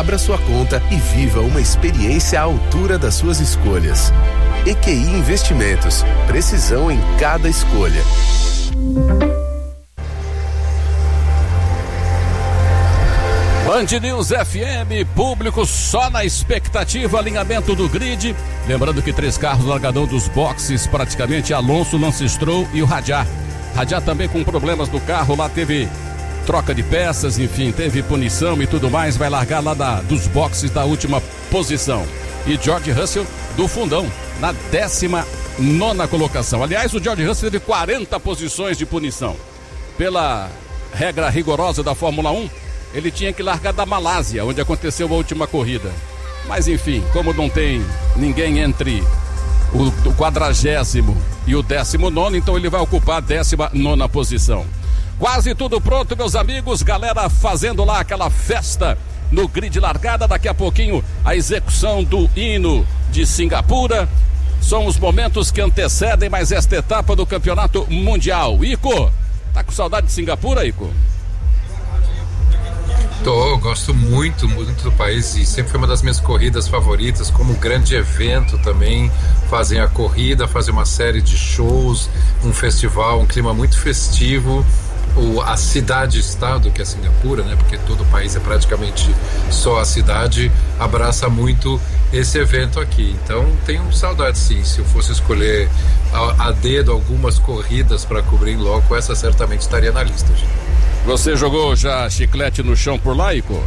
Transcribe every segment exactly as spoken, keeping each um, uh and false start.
Abra sua conta e viva uma experiência à altura das suas escolhas. E Q I Investimentos. Precisão em cada escolha. Band News F M, público só na expectativa, alinhamento do grid. Lembrando que três carros largadão dos boxes, praticamente Alonso, Lance Stroll e o Radiar. Radiar também com problemas no carro, lá teve troca de peças, enfim, teve punição e tudo mais, vai largar lá da, dos boxes da última posição. E George Russell do fundão, na décima nona colocação. Aliás, o George Russell teve quarenta posições de punição. Pela regra rigorosa da Fórmula um, ele tinha que largar da Malásia, onde aconteceu a última corrida. Mas enfim, como não tem ninguém entre o, o quadragésimo e o décimo nono, então ele vai ocupar a décima nona posição. Quase tudo pronto, meus amigos, galera fazendo lá aquela festa no grid largada. Daqui a pouquinho a execução do hino de Singapura. São os momentos que antecedem mais esta etapa do Campeonato Mundial. Ico, tá com saudade de Singapura, Ico? Tô, gosto muito, muito do país e sempre foi uma das minhas corridas favoritas, como grande evento também. Fazem a corrida, fazem uma série de shows, um festival, um clima muito festivo. O, a cidade-estado, que é Singapura, né, porque todo o país é praticamente só a cidade, abraça muito esse evento aqui. Então tenho saudade, sim. Se eu fosse escolher a, a dedo algumas corridas para cobrir em loco, essa certamente estaria na lista, gente. Você jogou já chiclete no chão por lá, Ico?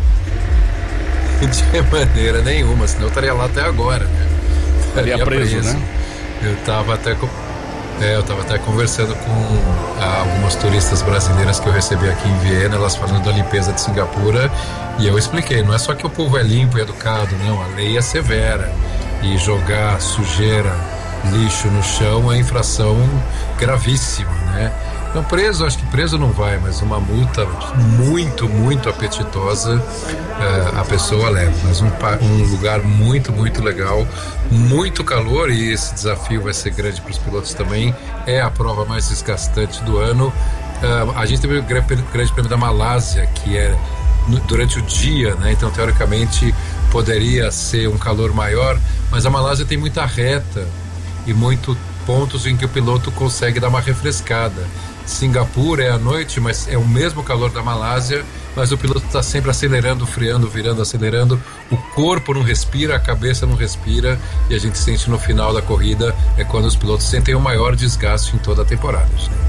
De maneira nenhuma, senão eu estaria lá até agora, né? Estaria preso, preso, né? Eu tava até com... É, eu estava até conversando com ah, algumas turistas brasileiras que eu recebi aqui em Viena, elas falando da limpeza de Singapura, e eu expliquei, não é só que o povo é limpo e educado, não, a lei é severa, e jogar sujeira, lixo no chão é infração gravíssima, né? Não, preso, acho que preso não vai, mas uma multa muito, muito apetitosa uh, a pessoa leva. Mas um, um lugar muito, muito legal, muito calor, e esse desafio vai ser grande para os pilotos também. É a prova mais desgastante do ano. Uh, a gente teve o grande, grande prêmio da Malásia, que é no, durante o dia, né? Então teoricamente poderia ser um calor maior, mas a Malásia tem muita reta e muitos pontos em que o piloto consegue dar uma refrescada. Singapura é à noite, mas é o mesmo calor da Malásia, mas o piloto está sempre acelerando, freando, virando, acelerando, o corpo não respira, a cabeça não respira, e a gente sente no final da corrida, é quando os pilotos sentem o maior desgaste em toda a temporada.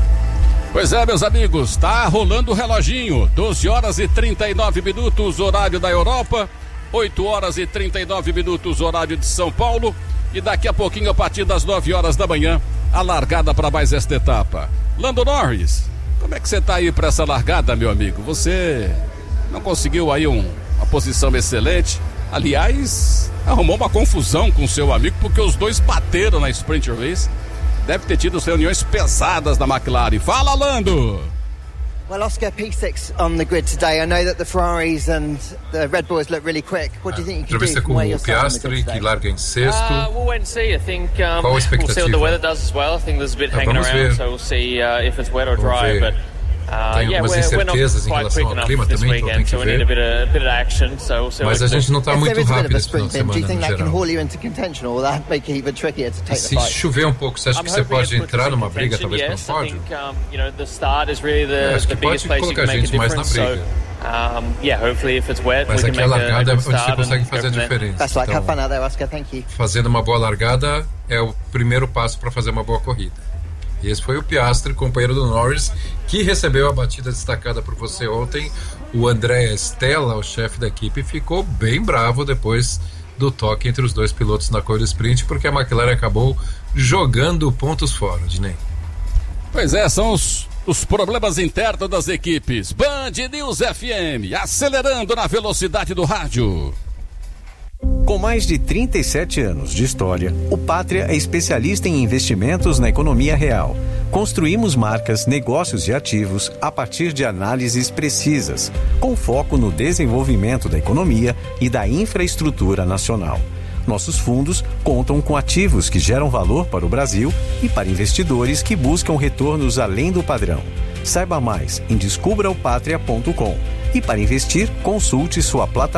Pois é, meus amigos, tá rolando o reloginho, doze horas e trinta e nove minutos, horário da Europa, oito horas e trinta e nove minutos, horário de São Paulo, e daqui a pouquinho, a partir das nove horas da manhã, a largada para mais esta etapa. Lando Norris, como é que você tá aí para essa largada, meu amigo? Você não conseguiu aí um, uma posição excelente? Aliás, arrumou uma confusão com seu amigo, porque os dois bateram na Sprint Race. Deve ter tido reuniões pesadas na McLaren. Fala, Lando! Well, Oscar, P six on the grid today. I know that the Ferraris and the Red Bulls look really quick. What do you think you can do from where you're Piastri, que larga em sexto. Uh, we'll wait and see. I think um, Qual a expectativa? We'll see what the weather does as well. I think there's a bit ah, hanging around, ver. so we'll see uh, if it's wet or dry. But uh, Tem yeah, algumas we're, we're not incertezas em quite relação quick ao clima enough this também, então tem weekend, que so we need a ver. bit of, a bit of action. So, so Mas a gente não está muito rápido esse final de semana, do you think no that can geral. haul you into contention, or will that make it even trickier to take Se the fight? chover um pouco, você acha que você pode entrar numa briga, talvez pelo yes, pódio? I think, um, you know, the start is really the, Acho the que biggest pode place you colocar can a make a gente mais na difference. So, briga. um, yeah, hopefully if it's wet, Mas we aqui can a make a, largada a é good onde você start consegue and fazer go a from there. diferença. Best luck. Então, Have fun out there, Oscar. Thank you. fazendo uma boa largada é o primeiro passo para fazer uma boa corrida. E esse foi o Piastri, companheiro do Norris, que recebeu a batida destacada por você ontem. O André Stella, o chefe da equipe, ficou bem bravo depois do toque entre os dois pilotos na corrida sprint, porque a McLaren acabou jogando pontos fora, Dinei. Pois é, são os, os problemas internos das equipes. Band News F M, acelerando na velocidade do rádio. Com mais de trinta e sete anos de história, o Pátria é especialista em investimentos na economia real. Construímos marcas, negócios e ativos a partir de análises precisas, com foco no desenvolvimento da economia e da infraestrutura nacional. Nossos fundos contam com ativos que geram valor para o Brasil e para investidores que buscam retornos além do padrão. Saiba mais em descubra o pátria ponto com. E para investir, consulte sua plataforma.